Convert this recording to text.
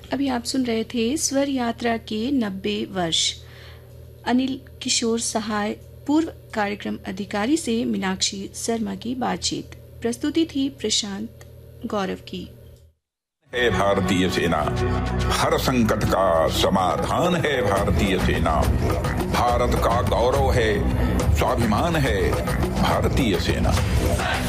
अभी आप सुन रहे थे स्वर यात्रा के 90 वर्ष। अनिल किशोर सहाय पूर्व कार्यक्रम अधिकारी से मीनाक्षी शर्मा की बातचीत। प्रस्तुति थी प्रशांत गौरव की। है भारतीय सेना, हर संकट का समाधान है भारतीय सेना। भारत का गौरव है, स्वाभिमान है भारतीय सेना।